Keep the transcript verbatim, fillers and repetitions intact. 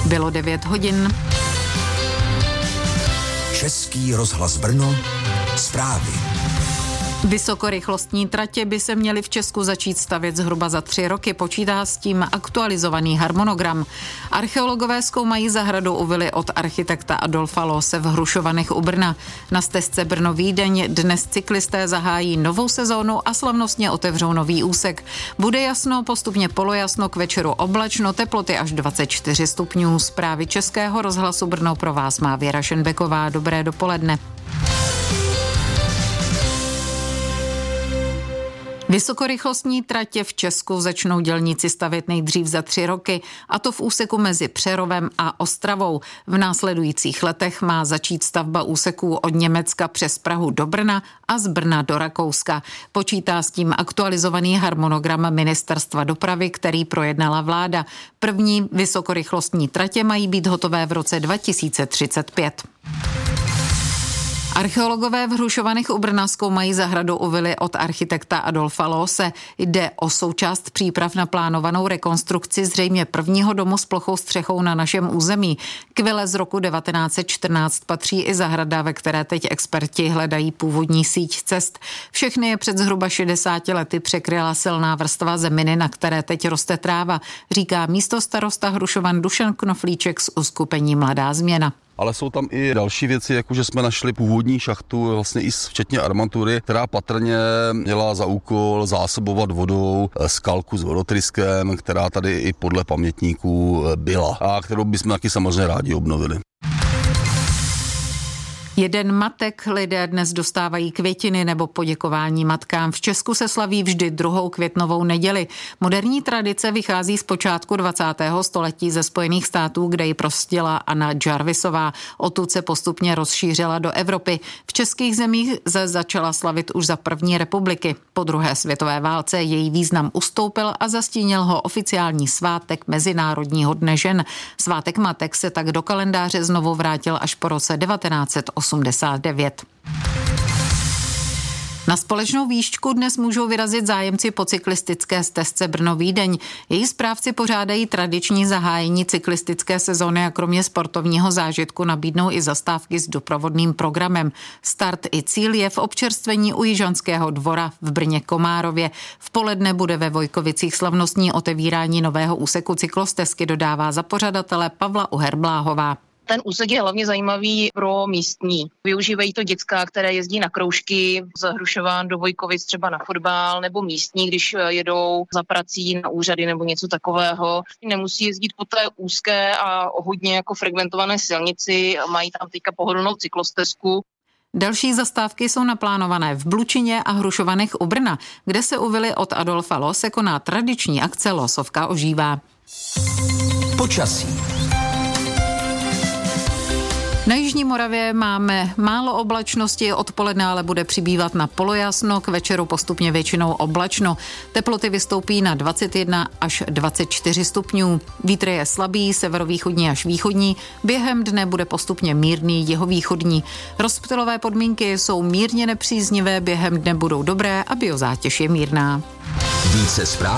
Bylo devět hodin. Český rozhlas Brno, zprávy. Vysokorychlostní tratě by se měly v Česku začít stavět zhruba za tři roky, počítá s tím aktualizovaný harmonogram. Archeologové zkoumají zahradu u vily od architekta Adolfa Loose v Hrušovanech u Brna. Na stezce Brno-Vídeň dnes cyklisté zahájí novou sezónu a slavnostně otevřou nový úsek. Bude jasno, postupně polojasno, k večeru oblačno, teploty až dvacet čtyři stupňů. Zprávy Českého rozhlasu Brno pro vás má Věra Šenbeková. Dobré dopoledne. Vysokorychlostní tratě v Česku začnou dělníci stavět nejdřív za tři roky, a to v úseku mezi Přerovem a Ostravou. V následujících letech má začít stavba úseků od Německa přes Prahu do Brna a z Brna do Rakouska. Počítá s tím aktualizovaný harmonogram Ministerstva dopravy, který projednala vláda. První vysokorychlostní tratě mají být hotové v roce dva tisíce třicet pět. Archeologové v Hrušovanech u Brna zkoumají zahradu u vily od architekta Adolfa Loose. Jde o součást příprav na plánovanou rekonstrukci zřejmě prvního domu s plochou střechou na našem území. K vile z roku devatenáct set čtrnáct patří i zahrada, ve které teď experti hledají původní síť cest. Všechny je před zhruba šedesáti lety překryla silná vrstva zeminy, na které teď roste tráva, říká místostarosta Hrušovan Dušan Knoflíček z uskupení Mladá změna. Ale jsou tam i další věci, jako že jsme našli původní šachtu, vlastně i včetně armatury, která patrně měla za úkol zásobovat vodou skalku s vodotryskem, která tady i podle pamětníků byla a kterou bychom taky samozřejmě rádi obnovili. Jeden matek lidé dnes dostávají květiny nebo poděkování matkám. V Česku se slaví vždy druhou květnovou neděli. Moderní tradice vychází z počátku dvacátého století ze Spojených států, kde ji prostila Anna Jarvisová. Odtud se postupně rozšířila do Evropy. V českých zemích se začala slavit už za první republiky. Po druhé světové válce její význam ustoupil a zastínil ho oficiální svátek Mezinárodního dne žen. Svátek matek se tak do kalendáře znovu vrátil až po roce devatenáct set osmdesát devět. Na společnou výšku dnes můžou vyrazit zájemci po cyklistické stezce Brno-Vídeň. Její správci pořádají tradiční zahájení cyklistické sezóny a kromě sportovního zážitku nabídnou i zastávky s doprovodným programem. Start i cíl je v občerstvení u Jižanského dvora v Brně Komárově. V poledne bude ve Vojkovicích slavnostní otevírání nového úseku cyklostezky, dodává za pořadatele Pavla Uherbláhová. Ten úsek je hlavně zajímavý pro místní. Využívají to děcka, které jezdí na kroužky z Hrušovan do Vojkovic třeba na fotbal, nebo místní, když jedou za prací na úřady nebo něco takového. Nemusí jezdit po té úzké a hodně jako frekventované silnici, mají tam teďka pohodlnou cyklostezku. Další zastávky jsou naplánované v Blučině a Hrušovanech u Brna, kde se u vily od Adolfa Loose koná tradiční akce Losovka ožívá. Počasí. Na jižní Moravě máme málo oblačnosti, odpoledne ale bude přibývat na polojasno, k večeru postupně většinou oblačno. Teploty vystoupí na dvacet jedna až dvacet čtyři stupňů. Vítr je slabý, severovýchodní až východní, během dne bude postupně mírný jihovýchodní. Rozptylové podmínky jsou mírně nepříznivé, během dne budou dobré a biozátěž je mírná. Více zpráv